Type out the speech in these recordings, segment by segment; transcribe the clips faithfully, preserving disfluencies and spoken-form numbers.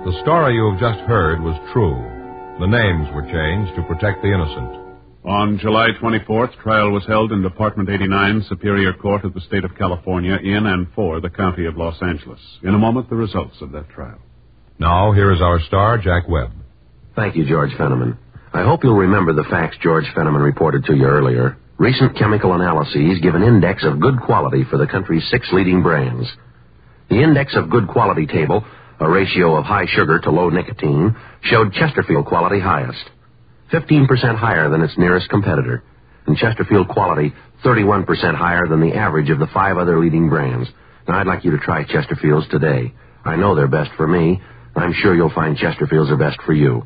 The story you have just heard was true. The names were changed to protect the innocent. On July twenty-fourth, trial was held in Department eighty-nine, Superior Court of the State of California, in and for the County of Los Angeles. In a moment, the results of that trial. Now, here is our star, Jack Webb. Thank you, George Fenneman. I hope you'll remember the facts George Fenneman reported to you earlier. Recent chemical analyses give an index of good quality for the country's six leading brands. The index of good quality table, a ratio of high sugar to low nicotine, showed Chesterfield quality highest, fifteen percent higher than its nearest competitor, and Chesterfield quality thirty-one percent higher than the average of the five other leading brands. Now, I'd like you to try Chesterfields today. I know they're best for me. I'm sure you'll find Chesterfields are best for you.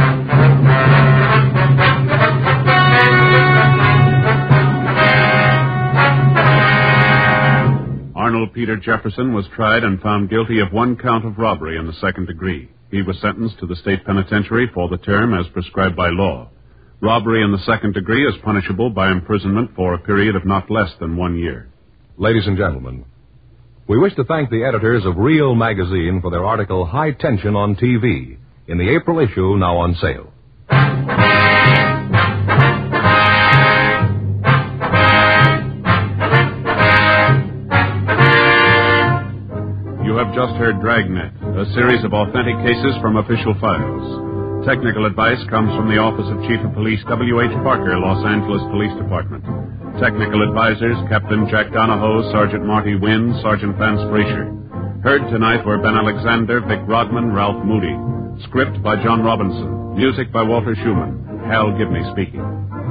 Arnold Peter Jefferson was tried and found guilty of one count of robbery in the second degree. He was sentenced to the state penitentiary for the term as prescribed by law. Robbery in the second degree is punishable by imprisonment for a period of not less than one year. Ladies and gentlemen, we wish to thank the editors of Real Magazine for their article High Tension on T V in the April issue, now on sale. You have just heard Dragnet, a series of authentic cases from official files. Technical advice comes from the Office of Chief of Police W H Parker, Los Angeles Police Department. Technical advisors, Captain Jack Donahoe, Sergeant Marty Wynn, Sergeant Vance Brasher. Heard tonight were Ben Alexander, Vic Rodman, Ralph Moody. Script by John Robinson. Music by Walter Schumann. Hal Gibney speaking.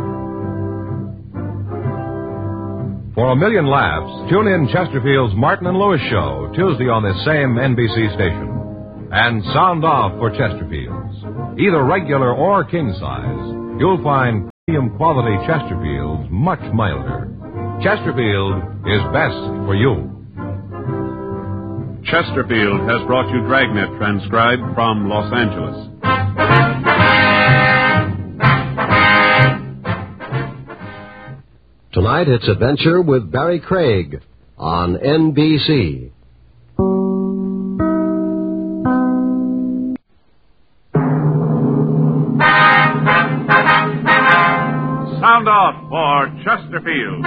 For a million laughs, tune in Chesterfield's Martin and Lewis Show, Tuesday on this same N B C station. And sound off for Chesterfields. Either regular or king size, you'll find premium quality Chesterfields much milder. Chesterfield is best for you. Chesterfield has brought you Dragnet, transcribed from Los Angeles. Tonight, it's Adventure with Barry Craig on N B C. Sound off for Chesterfield.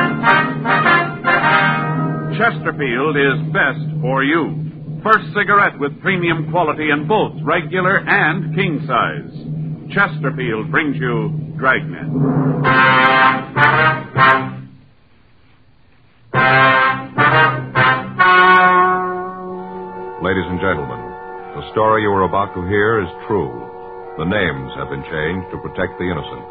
Chesterfield is best for you. First cigarette with premium quality in both regular and king size. Chesterfield brings you Dragnet. Ladies and gentlemen, the story you are about to hear is true. The names have been changed to protect the innocent.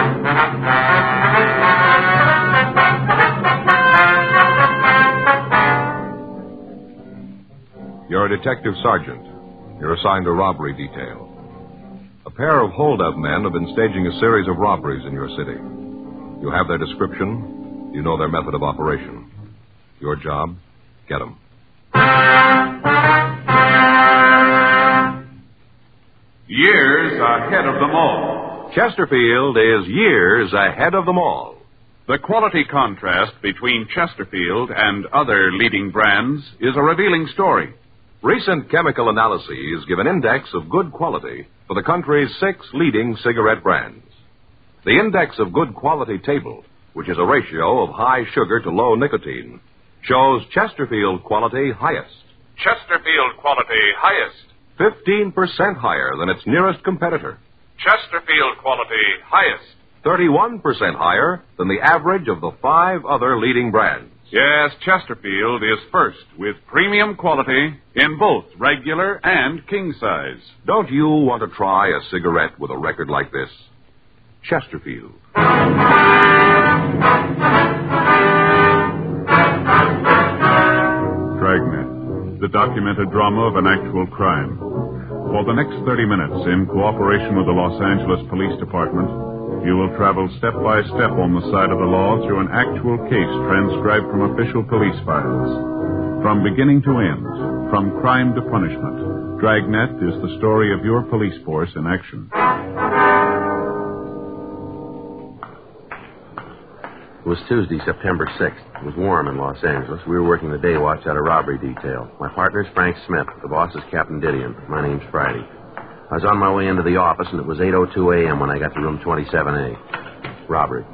You're a detective sergeant. You're assigned a robbery detail. A pair of hold-up men have been staging a series of robberies in your city. You have their description. You know their method of operation. Your job, get them. Years ahead of them all. Chesterfield is years ahead of them all. The quality contrast between Chesterfield and other leading brands is a revealing story. Recent chemical analyses give an index of good quality for the country's six leading cigarette brands. The index of good quality table, which is a ratio of high sugar to low nicotine, shows Chesterfield quality highest. Chesterfield quality highest. fifteen percent higher than its nearest competitor. Chesterfield quality highest. thirty-one percent higher than the average of the five other leading brands. Yes, Chesterfield is first with premium quality in both regular and king size. Don't you want to try a cigarette with a record like this? Chesterfield. Dragnet, the documented drama of an actual crime. For the next thirty minutes, in cooperation with the Los Angeles Police Department, you will travel step by step on the side of the law through an actual case transcribed from official police files. From beginning to end, from crime to punishment, Dragnet is the story of your police force in action. It was Tuesday, September sixth. It was warm in Los Angeles. We were working the day watch at a robbery detail. My partner's Frank Smith. The boss is Captain Didion. My name's Friday. I was on my way into the office, and it was eight oh two a.m. when I got to room twenty-seven A. Robbery.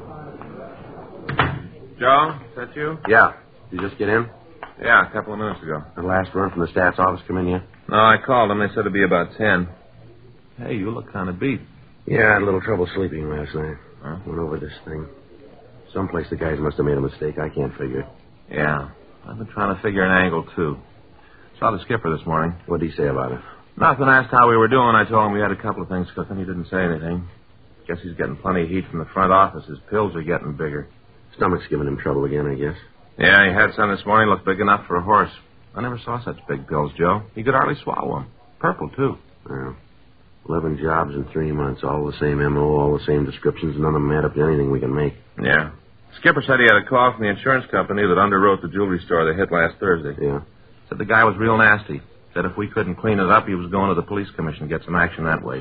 Joe, is that you? Yeah. Did you just get in? Yeah, a couple of minutes ago. The last run from the staff's office come in yet? No, I called them. They said it'd be about ten. Hey, you look kind of beat. Yeah, I had a little trouble sleeping last night. Huh? Went over this thing. Someplace the guys must have made a mistake. I can't figure it. Yeah. I've been trying to figure an angle, too. Saw the skipper this morning. What'd he say about it? Nothing. Asked how we were doing. I told him we had a couple of things cooking. He didn't say anything. Guess he's getting plenty of heat from the front office. His pills are getting bigger. Stomach's giving him trouble again, I guess. Yeah, he had some this morning. Looked big enough for a horse. I never saw such big pills, Joe. He could hardly swallow them. Purple, too. Well, eleven jobs in three months. All the same M O, all the same descriptions. None of them add up to anything we can make. Yeah. Skipper said he had a call from the insurance company that underwrote the jewelry store they hit last Thursday. Yeah. Said the guy was real nasty. Said if we couldn't clean it up, he was going to the police commission to get some action that way.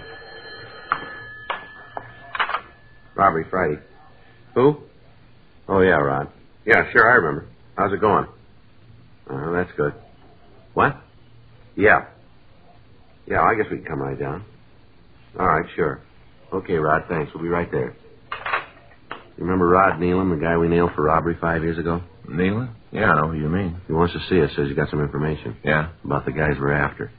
Robbery Friday. Who? Oh, yeah, Rod. Yeah, sure, I remember. How's it going? Oh, that's good. What? Yeah. Yeah, I guess we can come right down. All right, sure. Okay, Rod, thanks. We'll be right there. You remember Rod Nealon, the guy we nailed for robbery five years ago? Nealon? Yeah, I know who you mean. He wants to see us. Says you got some information. Yeah? About the guys we're after.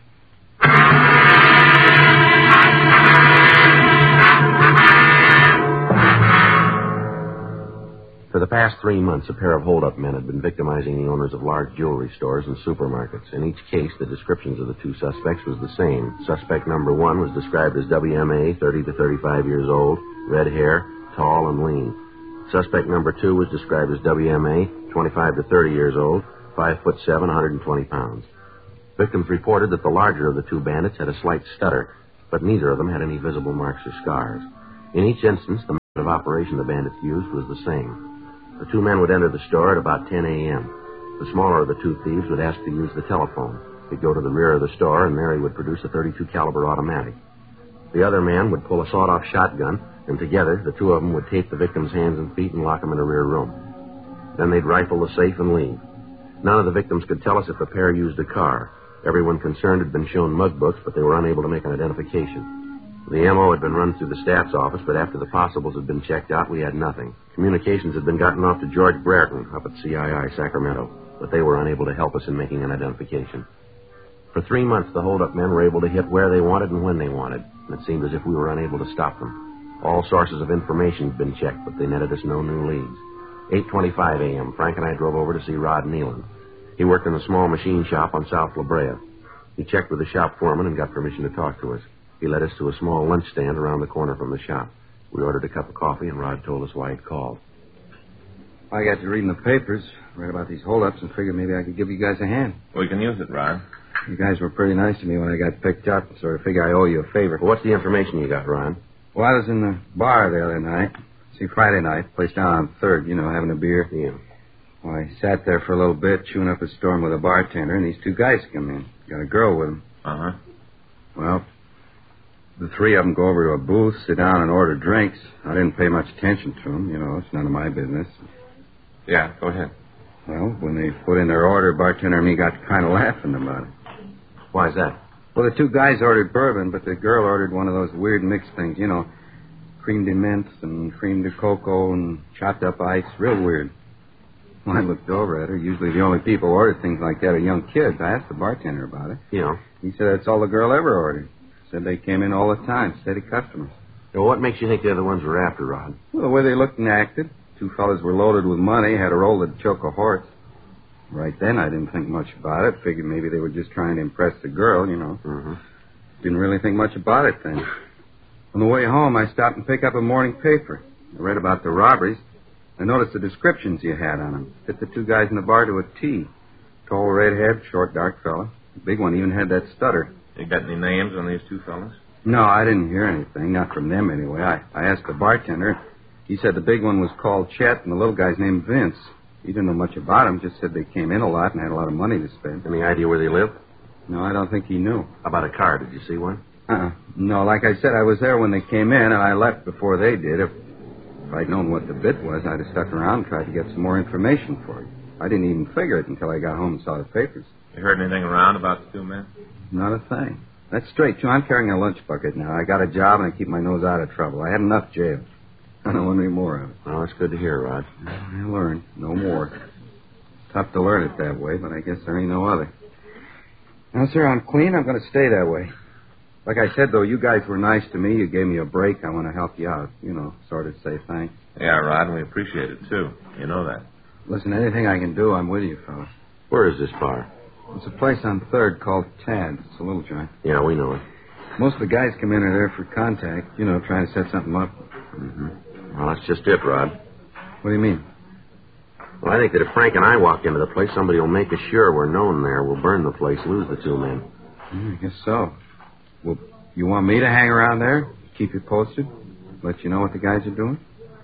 For the past three months, a pair of hold-up men had been victimizing the owners of large jewelry stores and supermarkets. In each case, the descriptions of the two suspects was the same. Suspect number one was described as W M A, thirty to thirty-five years old, red hair, tall and lean. Suspect number two was described as W M A, twenty-five to thirty years old, five foot seven, one hundred twenty pounds. Victims reported that the larger of the two bandits had a slight stutter, but neither of them had any visible marks or scars. In each instance, the method of operation the bandits used was the same. The two men would enter the store at about ten a.m. The smaller of the two thieves would ask to use the telephone. He'd go to the rear of the store, and there he would produce a thirty-two caliber automatic. The other man would pull a sawed-off shotgun, and together, the two of them would tape the victim's hands and feet and lock them in a rear room. Then they'd rifle the safe and leave. None of the victims could tell us if the pair used a car. Everyone concerned had been shown mug books, but they were unable to make an identification. The M O had been run through the staff's office, but after the possibles had been checked out, we had nothing. Communications had been gotten off to George Brereton up at C I I, Sacramento, but they were unable to help us in making an identification. For three months, the hold-up men were able to hit where they wanted and when they wanted, and it seemed as if we were unable to stop them. All sources of information had been checked, but they netted us no new leads. eight twenty-five a.m., Frank and I drove over to see Rod Nealon. He worked in a small machine shop on South La Brea. He checked with the shop foreman and got permission to talk to us. He led us to a small lunch stand around the corner from the shop. We ordered a cup of coffee, and Rod told us why he'd called. I got to reading the papers, read about these holdups, and figured maybe I could give you guys a hand. We can use it, Rod. You guys were pretty nice to me when I got picked up, so I figure I owe you a favor. Well, what's the information you got, Ron? Well, I was in the bar the other night. See, Friday night, place down on third, you know, having a beer. Yeah. Well, I sat there for a little bit, chewing up a storm with a bartender, and these two guys come in. Got a girl with them. Uh-huh. Well, the three of them go over to a booth, sit down, and order drinks. I didn't pay much attention to them. You know, it's none of my business. Yeah, go ahead. Well, when they put in their order, bartender and me got kind of laughing about it. Why's that? Well, the two guys ordered bourbon, but the girl ordered one of those weird mixed things, you know, cream de mints and cream de cocoa and chopped up ice. Real weird. When I looked over at her, usually the only people who order things like that are young kids. I asked the bartender about it. You know. He said that's all the girl ever ordered. Said they came in all the time, steady customers. So what makes you think they're the ones we're after, Rod? Well, the way they looked and acted. Two fellas were loaded with money, had a roll to choke a horse. Right then, I didn't think much about it. Figured maybe they were just trying to impress the girl, you know. Mm-hmm. Didn't really think much about it then. On the way home, I stopped and picked up a morning paper. I read about the robberies. I noticed the descriptions you had on them. Fit the two guys in the bar to a T. Tall, redhead, short, dark fella. The big one even had that stutter. You got any names on these two fellas? No, I didn't hear anything. Not from them, anyway. I, I asked the bartender. He said the big one was called Chet, and the little guy's named Vince. He didn't know much about them, just said they came in a lot and had a lot of money to spend. Any idea where they live? No, I don't think he knew. How about a car? Did you see one? Uh-uh. No, like I said, I was there when they came in, and I left before they did. If If I'd known what the bit was, I'd have stuck around and tried to get some more information for you. I didn't even figure it until I got home and saw the papers. You heard anything around about the two men? Not a thing. That's straight, too. I'm carrying a lunch bucket now. I got a job, and I keep my nose out of trouble. I had enough jail. I don't want any more of it. Well, that's good to hear, Rod. I learned. No more. Tough to learn it that way, but I guess there ain't no other. Now, sir, I'm clean. I'm going to stay that way. Like I said, though, you guys were nice to me. You gave me a break. I want to help you out. You know, sort of say thanks. Yeah, Rod, and we appreciate it, too. You know that. Listen, anything I can do, I'm with you, fellas. Where is this bar? It's a place on third called Tad's. It's a little joint. Yeah, we know it. Most of the guys come in are there for contact, you know, trying to set something up. Mm-hmm. Well, that's just it, Rod. What do you mean? Well, I think that if Frank and I walk into the place, somebody will make us sure we're known there. We'll burn the place, lose the two men. Mm, I guess so. Well, you want me to hang around there, keep you posted, let you know what the guys are doing?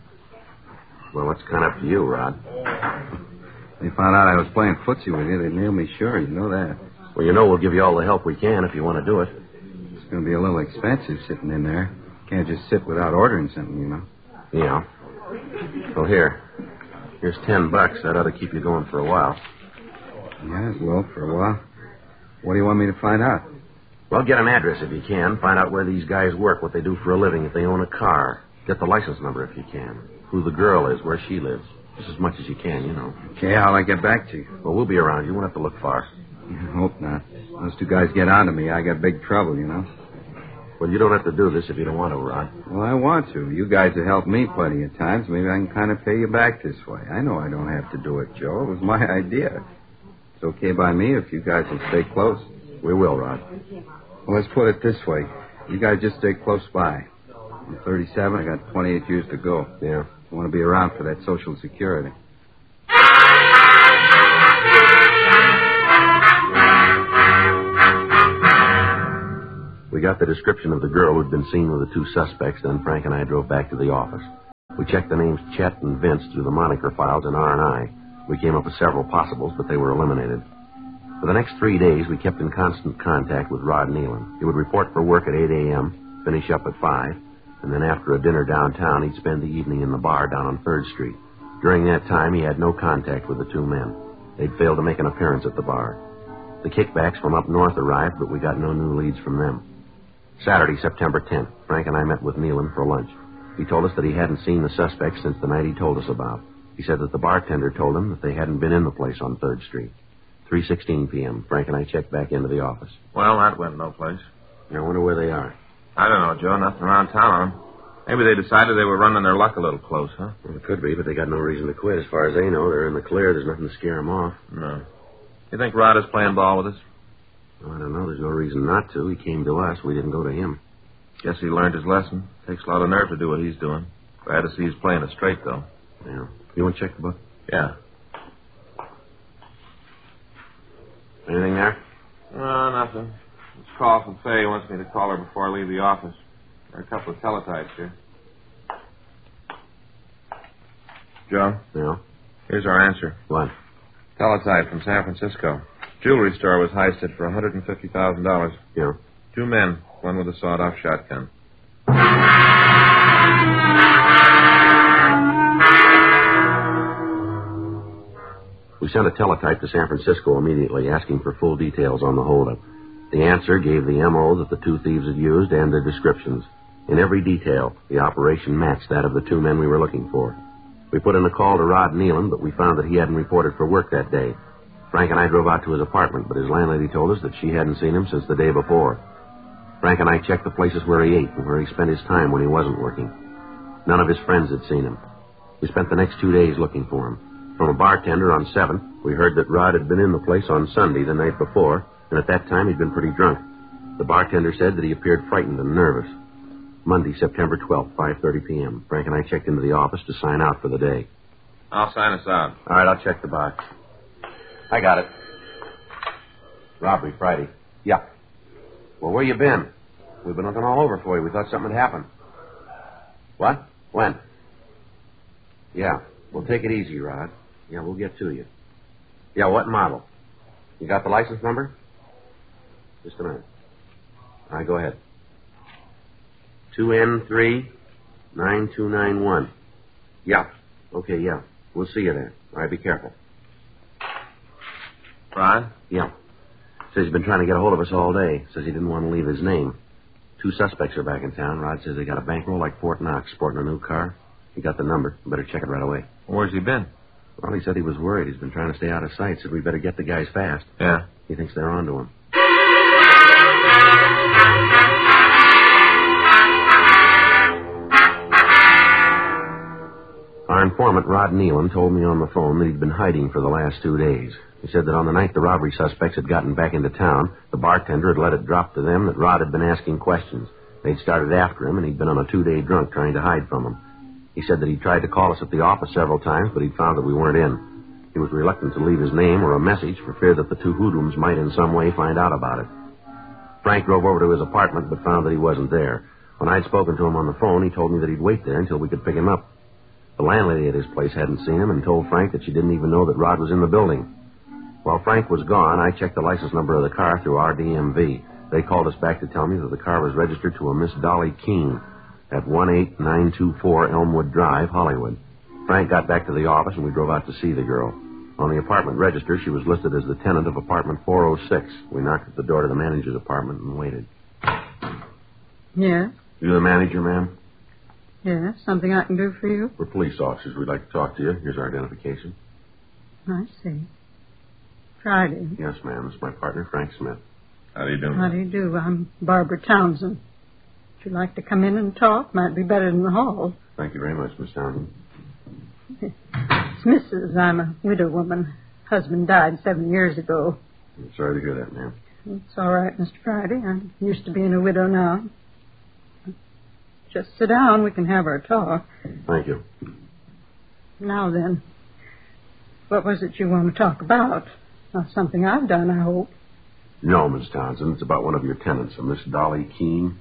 Well, that's kind of up to you, Rod. They found out I was playing footsie with you. They'd nail me sure. You know that. Well, you know we'll give you all the help we can if you want to do it. It's going to be a little expensive sitting in there. Can't just sit without ordering something, you know. Yeah. Well, here. Here's ten bucks. That ought to keep you going for a while. Yeah, it will for a while. What do you want me to find out? Well, get an address if you can. Find out where these guys work, what they do for a living, if they own a car. Get the license number if you can. Who the girl is, where she lives. Just as much as you can, you know. Okay, how'll I get back to you? Well, we'll be around. You won't have to look far. I hope not. Those two guys get on to me. I got big trouble, you know. Well, you don't have to do this if you don't want to, Rod. Well, I want to. You guys have helped me plenty of times. Maybe I can kind of pay you back this way. I know I don't have to do it, Joe. It was my idea. It's okay by me if you guys will stay close. We will, Rod. Well, let's put it this way. You guys just stay close by. I'm thirty-seven. I got twenty-eight years to go. Yeah. I want to be around for that Social Security. We got the description of the girl who'd been seen with the two suspects, then Frank and I drove back to the office. We checked the names Chet and Vince through the moniker files in R and I. We came up with several possibles, but they were eliminated. For the next three days, we kept in constant contact with Rod Nealon. He would report for work at eight a.m., finish up at five, and then after a dinner downtown, he'd spend the evening in the bar down on third Street. During that time, he had no contact with the two men. They'd failed to make an appearance at the bar. The kickbacks from up north arrived, but we got no new leads from them. Saturday, September tenth, Frank and I met with Nealon for lunch. He told us that he hadn't seen the suspects since the night he told us about. He said that the bartender told him that they hadn't been in the place on third Street. three sixteen p.m., Frank and I checked back into the office. Well, that went no place. I wonder where they are. I don't know, Joe. Nothing around town. Maybe they decided they were running their luck a little close, huh? Well, it could be, but they got no reason to quit. As far as they know, they're in the clear. There's nothing to scare them off. No. You think Rod is playing ball with us? Well, I don't know. There's no reason not to. He came to us. We didn't go to him. Guess he learned his lesson. Takes a lot of nerve to do what he's doing. Glad to see he's playing it straight, though. Yeah. You want to check the book? Yeah. Anything there? No, nothing. This call from Faye wants me to call her before I leave the office. There are a couple of teletypes here. Joe? Yeah? Here's our answer. What? Teletype from San Francisco. Jewelry store was heisted for one hundred fifty thousand dollars. Yeah. Two men, one with a sawed-off shotgun. We sent a teletype to San Francisco immediately, asking for full details on the holdup. The answer gave the M O that the two thieves had used and their descriptions. In every detail, the operation matched that of the two men we were looking for. We put in a call to Rod Nealon, but we found that he hadn't reported for work that day. Frank and I drove out to his apartment, but his landlady told us that she hadn't seen him since the day before. Frank and I checked the places where he ate and where he spent his time when he wasn't working. None of his friends had seen him. We spent the next two days looking for him. From a bartender on seventh, we heard that Rod had been in the place on Sunday the night before, and at that time he'd been pretty drunk. The bartender said that he appeared frightened and nervous. Monday, September twelfth, five thirty p.m. Frank and I checked into the office to sign out for the day. I'll sign us out. All right, I'll check the box. I got it. Robbery Friday. Yeah. Well, where you been? We've been looking all over for you. We thought something had happened. What? When? Yeah. Well, take it easy, Rod. Yeah, we'll get to you. Yeah, what model? You got the license number? Just a minute. All right, go ahead. two N three nine two nine one. Yeah. Okay, yeah. We'll see you there. All right, be careful. Rod? Yeah. Says he's been trying to get a hold of us all day. Says he didn't want to leave his name. Two suspects are back in town. Rod says they got a bankroll like Fort Knox, sporting a new car. He got the number. Better check it right away. Where's he been? Well, he said he was worried. He's been trying to stay out of sight. Said we better get the guys fast. Yeah. He thinks they're on to him. Our informant, Rod Nealon, told me on the phone that he'd been hiding for the last two days. He said that on the night the robbery suspects had gotten back into town, the bartender had let it drop to them that Rod had been asking questions. They'd started after him, and he'd been on a two-day drunk trying to hide from them. He said that he'd tried to call us at the office several times, but he'd found that we weren't in. He was reluctant to leave his name or a message for fear that the two hoodlums might in some way find out about it. Frank drove over to his apartment, but found that he wasn't there. When I'd spoken to him on the phone, he told me that he'd wait there until we could pick him up. The landlady at his place hadn't seen him and told Frank that she didn't even know that Rod was in the building. While Frank was gone, I checked the license number of the car through R D M V. They called us back to tell me that the car was registered to a Miss Dolly Keene at one eight nine two four Elmwood Drive, Hollywood. Frank got back to the office, and we drove out to see the girl. On the apartment register, she was listed as the tenant of apartment four oh six. We knocked at the door to the manager's apartment and waited. Yes? You the manager, ma'am? Yes, something I can do for you? We're police officers. We'd like to talk to you. Here's our identification. I see. Friday. Yes, ma'am. This is my partner, Frank Smith. How do you do? How do you do? I'm Barbara Townsend. Would you like to come in and talk? Might be better in the hall. Thank you very much, Miss Townsend. It's Missus I'm a widow woman. Husband died seven years ago. I'm sorry to hear that, ma'am. It's all right, Mister Friday. I'm used to being a widow now. Just sit down. We can have our talk. Thank you. Now then, what was it you want to talk about? Not something I've done, I hope. No, Miss Townsend. It's about one of your tenants, a Miss Dolly Keene.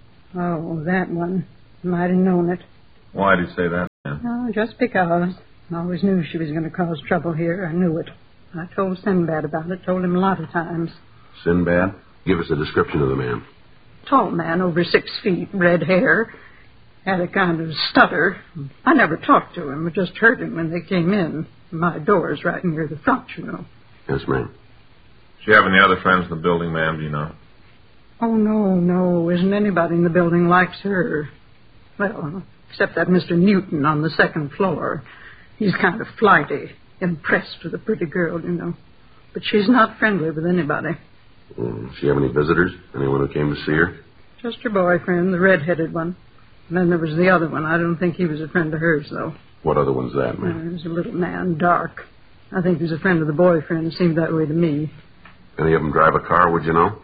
Oh, that one. Might have known it. Why did you say that, man? Oh, just because. I always knew she was going to cause trouble here. I knew it. I told Sinbad about it. Told him a lot of times. Sinbad? Give us a description of the man. Tall man, over six feet, red hair. Had a kind of stutter. I never talked to him. I just heard him when they came in. My door's right near the front, you know. Yes, ma'am. Does she have any other friends in the building, ma'am? Do you know? Oh, no, no. Isn't anybody in the building likes her. Well, except that Mister Newton on the second floor. He's kind of flighty, impressed with a pretty girl, you know. But she's not friendly with anybody. Mm, does she have any visitors? Anyone who came to see her? Just her boyfriend, the red-headed one. And then there was the other one. I don't think he was a friend of hers, though. What other one's that, ma'am? Uh, he was a little man, dark. I think he was a friend of the boyfriend. It seemed that way to me. Any of them drive a car, would you know?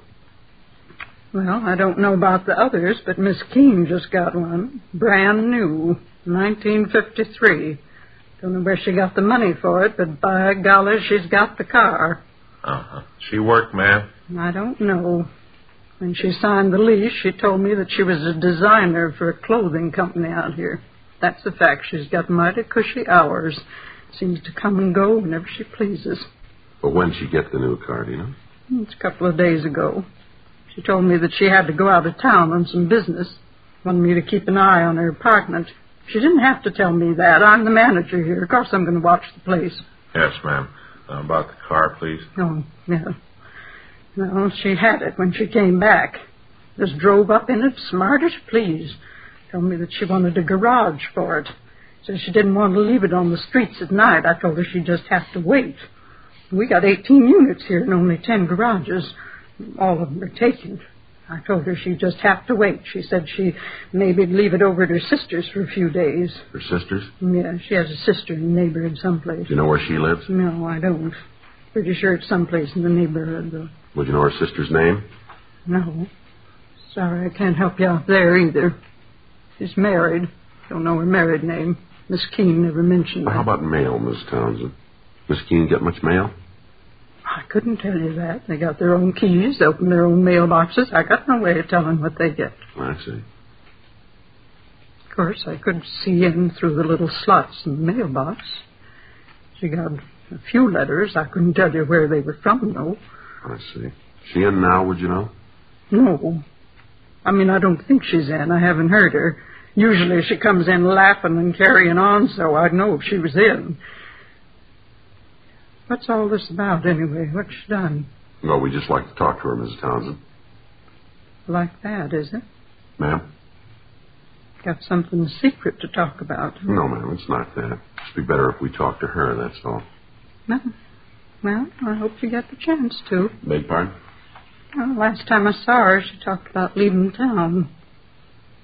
Well, I don't know about the others, but Miss Keene just got one. Brand new. nineteen fifty-three. Don't know where she got the money for it, but by golly, she's got the car. Uh-huh. She worked, ma'am? I don't know. When she signed the lease, she told me that she was a designer for a clothing company out here. That's the fact. She's got mighty cushy hours. Seems to come and go whenever she pleases. But when she get the new car, do you know? It's a couple of days ago. She told me that she had to go out of town on some business. Wanted me to keep an eye on her apartment. She didn't have to tell me that. I'm the manager here. Of course I'm going to watch the place. Yes, ma'am. Uh, about the car, please. Oh, yeah. No, she had it when she came back. Just drove up in it, smart as you please. Told me that she wanted a garage for it. Said she didn't want to leave it on the streets at night. I told her she'd just have to wait. We got eighteen units here and only ten garages. All of them are taken. I told her she'd just have to wait. She said she maybe leave it over at her sister's for a few days. Her sister's? Yeah, she has a sister in the neighborhood someplace. Do you know where she lives? No, I don't. Pretty sure it's someplace in the neighborhood, though. Would you know her sister's name? No. Sorry, I can't help you out there either. She's married. Don't know her married name. Miss Keene never mentioned Well, that. how about mail, Miss Townsend? Miss Keene get much mail? I couldn't tell you that. They got their own keys, they open their own mailboxes. I got no way of telling what they get. I see. Of course, I could see in through the little slots in the mailbox. She got a few letters. I couldn't tell you where they were from, though. I see. She in now, would you know? No. I mean, I don't think she's in. I haven't heard her. Usually she comes in laughing and carrying on, so I'd know if she was in. What's all this about, anyway? What's she done? Well, we just like to talk to her, Missus Townsend. Like that, is it? Ma'am? Got something secret to talk about. No, ma'am, it's not that. It'd be better if we talked to her, that's all. No. Well, I hope you get the chance to. Beg pardon? Well, last time I saw her, she talked about leaving town.